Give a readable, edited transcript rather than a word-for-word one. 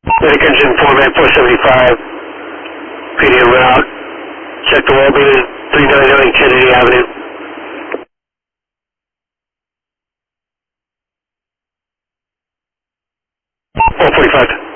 Atlantic engine format 475, PD en route. Check the wall beam 399 Kennedy Avenue. 445.